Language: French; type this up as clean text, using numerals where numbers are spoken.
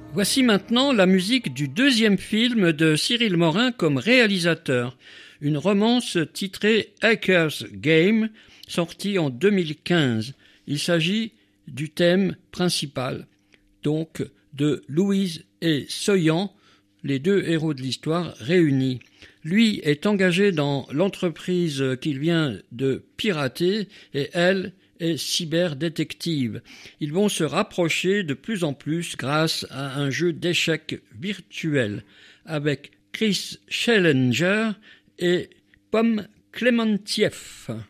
Voici maintenant la musique du deuxième film de Cyril Morin comme réalisateur, une romance titrée Hackers Game, sortie en 2015. Il s'agit du thème principal, donc de Louise et Soyan, les deux héros de l'histoire réunis. Lui est engagé dans l'entreprise qu'il vient de pirater et elle est cyberdétective. Ils vont se rapprocher de plus en plus grâce à un jeu d'échecs virtuel avec Chris Schellinger et Pom Klementieff.